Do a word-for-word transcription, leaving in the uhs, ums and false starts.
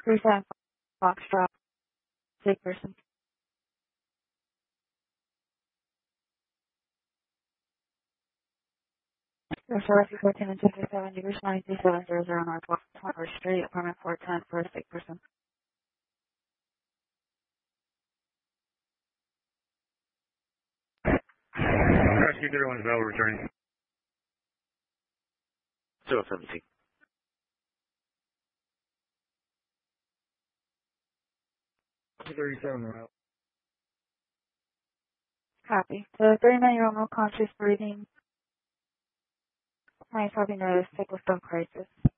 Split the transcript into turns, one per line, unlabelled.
three seven Foxtrot, sick person. Reserve fourteen and two fifty-seven degrees, ninety-two seven zero zero Northwest twenty-first Street, apartment four ten for a sick person.
Rescue zero one Bell returning.
zero seventeen.
thirty-seven route.
Copy. The thirty-nine-year-old no conscious breathing. He's having a sickle cell crisis.